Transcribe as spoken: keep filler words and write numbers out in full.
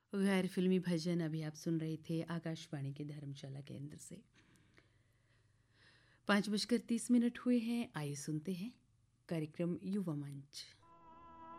गैर फिल्मी भजन अभी आप सुन रहे थे आकाशवाणी के धर्मशाला केंद्र से। पाँच बजकर तीस मिनट हुए हैं। आइए सुनते हैं कार्यक्रम युवा मंच।